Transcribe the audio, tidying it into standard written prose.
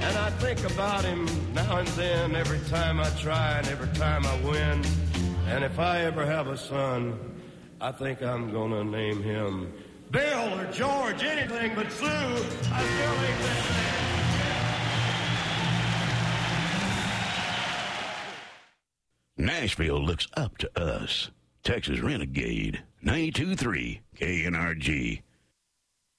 And I think about him now and then, every time I try and every time I win. And if I ever have a son, I think I'm gonna name him Bill or George, anything but Sue. I still ain't that. Nashville looks up to us. Texas Renegade, 92.3 KNRG.